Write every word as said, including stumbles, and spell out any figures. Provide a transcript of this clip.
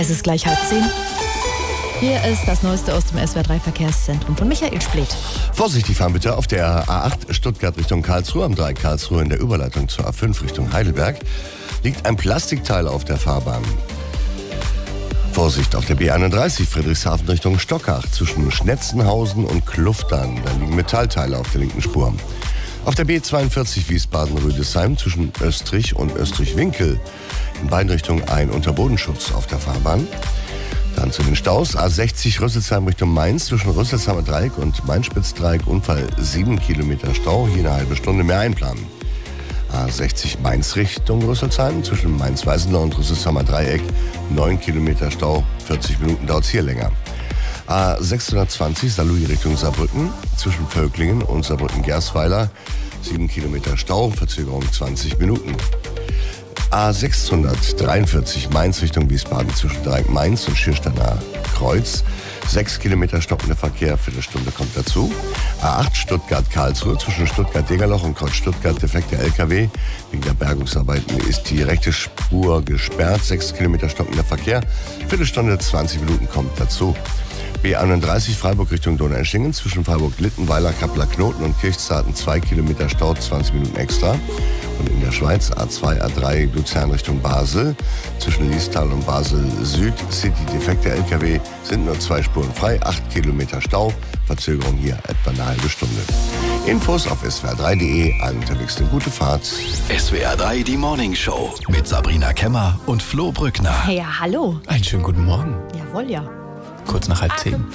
Es ist gleich halb zehn. Hier ist das Neueste aus dem S W R drei Verkehrszentrum von Michael Spleth. Vorsichtig fahren bitte auf der A acht Stuttgart Richtung Karlsruhe, am Dreieck Karlsruhe in der Überleitung zur A fünf Richtung Heidelberg liegt ein Plastikteil auf der Fahrbahn. Vorsicht auf der B einunddreißig Friedrichshafen Richtung Stockach zwischen Schnetzenhausen und Kluftern. Da liegen Metallteile auf der linken Spur. Auf der B zweiundvierzig Wiesbaden-Rüdesheim zwischen Österreich und Österreich-Winkel in beiden Richtungen ein Unterbodenschutz auf der Fahrbahn. Dann zu den Staus. A sechzig Rüsselsheim Richtung Mainz zwischen Rüsselsheimer Dreieck und Mainz-Spitzdreieck. Unfall sieben Kilometer Stau, hier eine halbe Stunde mehr einplanen. A sechzig Mainz Richtung Rüsselsheim zwischen Mainz-Weißenlau und Rüsselsheimer Dreieck. neun Kilometer Stau, vierzig Minuten dauert es hier länger. A sechshundertzwanzig Saarlouis Richtung Saarbrücken zwischen Völklingen und Saarbrücken-Gersweiler. sieben Kilometer Stau, Verzögerung zwanzig Minuten. A sechshundertdreiundvierzig Mainz Richtung Wiesbaden zwischen Dreieck Mainz und Schiersteiner Kreuz. sechs Kilometer stockender Verkehr, Viertelstunde kommt dazu. A acht Stuttgart-Karlsruhe zwischen Stuttgart-Degerloch und Kreuz Stuttgart defekter L K W. Wegen der Bergungsarbeiten ist die rechte Spur gesperrt. sechs Kilometer stockender Verkehr, Viertelstunde, zwanzig Minuten kommt dazu. B einunddreißig Freiburg Richtung Donaueschingen zwischen Freiburg-Littenweiler, Kappler-Knoten und Kirchzarten zwei Kilometer Stau, zwanzig Minuten extra. Und in der Schweiz A zwei, A drei Luzern Richtung Basel zwischen Liestal und Basel Süd City defekte L K W sind nur zwei Spuren frei, acht Kilometer Stau, Verzögerung hier etwa eine halbe Stunde. Infos auf S W R drei punkt de, unterwegs eine gute Fahrt. S W R drei, die Morning Show mit Sabrina Kemmer und Flo Brückner. Ja, hallo. Einen schönen guten Morgen. Jawohl, ja. Kurz nach halb zehn.